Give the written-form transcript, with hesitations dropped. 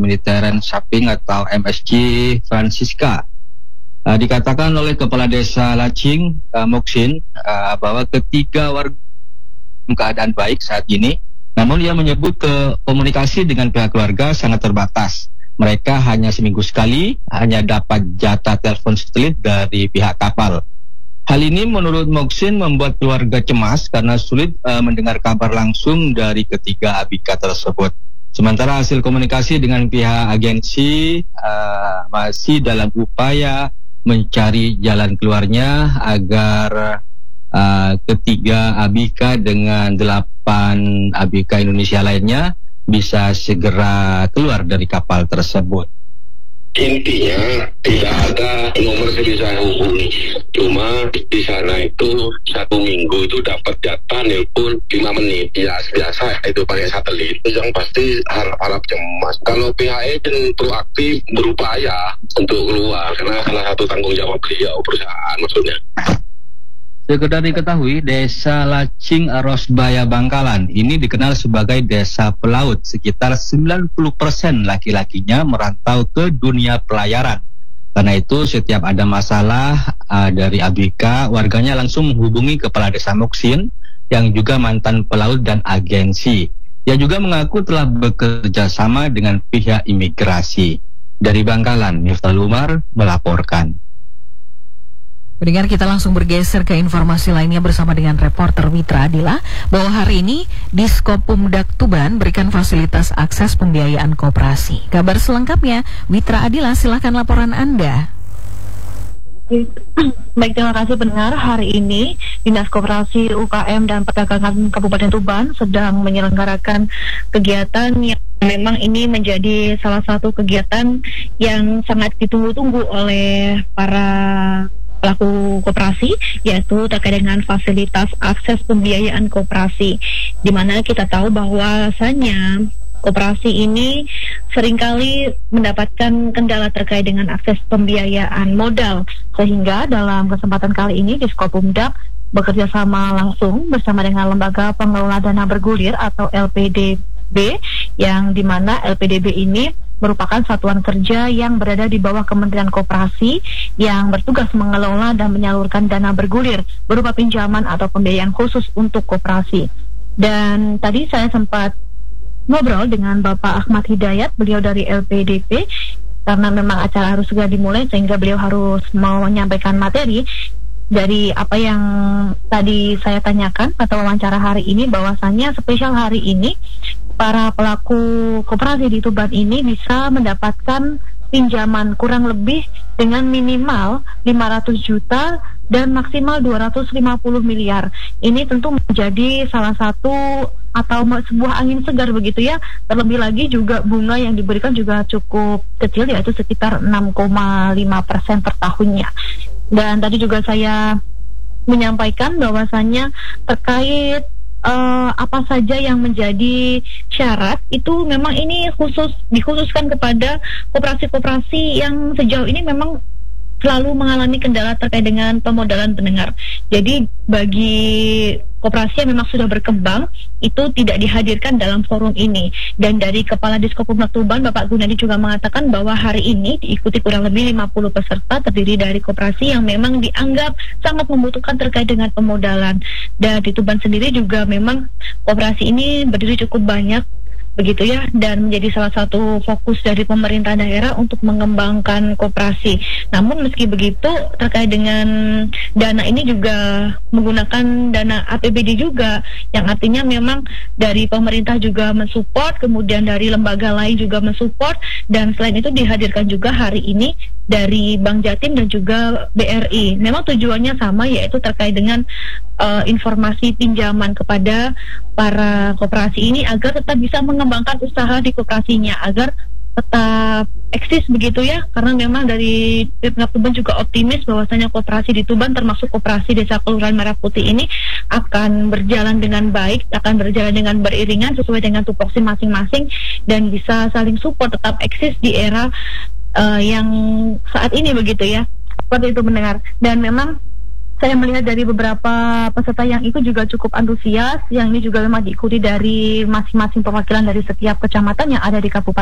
Mediterranean Shopping atau MSC Francisca. Dikatakan oleh Kepala Desa Lacing, Moksin, bahwa ketiga warga keadaan baik saat ini, namun ia menyebut komunikasi dengan pihak keluarga sangat terbatas. Mereka hanya seminggu sekali hanya dapat jatah telepon satelit dari pihak kapal. Hal ini menurut Moksin membuat keluarga cemas karena sulit mendengar kabar langsung dari ketiga ABK tersebut. Sementara hasil komunikasi dengan pihak agensi masih dalam upaya mencari jalan keluarnya agar ketiga ABK dengan 8 ABK Indonesia lainnya bisa segera keluar dari kapal tersebut. Intinya tidak ada nomor yang bisa hubungi. Cuma di sana itu 1 minggu itu dapat jatah nelpon 5 menit. Ya biasa itu pakai satelit. Yang pasti harap-harap cemas. Kalau pihak agent proaktif berupaya untuk keluar karena salah satu tanggung jawab beliau perusahaan maksudnya. Sekedar diketahui, Desa Lacing Rosbaya Bangkalan ini dikenal sebagai desa pelaut. Sekitar 90% laki-lakinya merantau ke dunia pelayaran. Karena itu setiap ada masalah dari ABK, warganya langsung menghubungi Kepala Desa Moksin yang juga mantan pelaut dan agensi. Ia juga mengaku telah bekerja sama dengan pihak imigrasi. Dari Bangkalan, Miftah Umar melaporkan. Pendengar, kita langsung bergeser ke informasi lainnya bersama dengan reporter Witra Adila bahwa hari ini Diskopumdak Tuban berikan fasilitas akses pembiayaan koperasi. Kabar selengkapnya, Witra Adila, silakan laporan Anda. Baik, terima kasih pendengar. Hari ini Dinas Koperasi UKM dan Perdagangan Kabupaten Tuban sedang menyelenggarakan kegiatan yang memang ini menjadi salah satu kegiatan yang sangat ditunggu-tunggu oleh para pelaku koperasi, yaitu terkait dengan fasilitas akses pembiayaan koperasi, di mana kita tahu bahwasanya koperasi ini seringkali mendapatkan kendala terkait dengan akses pembiayaan modal, sehingga dalam kesempatan kali ini Diskopumdak bekerja sama langsung bersama dengan Lembaga Pengelola Dana Bergulir atau LPDB, yang dimana LPDB ini merupakan satuan kerja yang berada di bawah Kementerian Koperasi yang bertugas mengelola dan menyalurkan dana bergulir berupa pinjaman atau pembiayaan khusus untuk koperasi. Dan tadi saya sempat ngobrol dengan Bapak Ahmad Hidayat, beliau dari LPDP, karena memang acara harus segera dimulai sehingga beliau harus mau menyampaikan materi. Dari apa yang tadi saya tanyakan atau wawancara hari ini, bahwasannya spesial hari ini para pelaku koperasi di Tuban ini bisa mendapatkan pinjaman kurang lebih dengan minimal 500 juta dan maksimal 250 miliar. Ini tentu menjadi salah satu atau sebuah angin segar begitu ya. Terlebih lagi juga bunga yang diberikan juga cukup kecil, yaitu sekitar 6,5% per tahunnya. Dan tadi juga saya menyampaikan bahwasannya terkait apa saja yang menjadi syarat itu memang ini dikhususkan kepada koperasi-koperasi yang sejauh ini memang selalu mengalami kendala terkait dengan pemodalan pendengar. Jadi bagi koperasi yang memang sudah berkembang itu tidak dihadirkan dalam forum ini. Dan dari Kepala Diskopumdak Tuban, Bapak Gunadi, juga mengatakan bahwa hari ini diikuti kurang lebih 50 peserta terdiri dari koperasi yang memang dianggap sangat membutuhkan terkait dengan pemodalan. Dan di Tuban sendiri juga memang koperasi ini berdiri cukup banyak begitu ya, dan menjadi salah satu fokus dari pemerintah daerah untuk mengembangkan koperasi. Namun meski begitu, terkait dengan dana ini juga menggunakan dana APBD juga, yang artinya memang dari pemerintah juga mensupport, kemudian dari lembaga lain juga mensupport, dan selain itu dihadirkan juga hari ini dari Bank Jatim dan juga BRI. Memang tujuannya sama, yaitu terkait dengan informasi pinjaman kepada para koperasi ini agar tetap bisa mengembangkan usaha di koperasinya, agar tetap eksis begitu ya, karena memang dari Pemkab Tuban juga optimis bahwasanya koperasi di Tuban termasuk koperasi Desa Kelurahan Merah Putih ini akan berjalan dengan baik, akan berjalan dengan beriringan sesuai dengan tupoksi masing-masing dan bisa saling support, tetap eksis di era yang saat ini begitu ya. Seperti itu mendengar. Dan memang saya melihat dari beberapa peserta yang ikut juga cukup antusias, yang ini juga memang diikuti dari masing-masing perwakilan dari setiap kecamatan yang ada di Kabupaten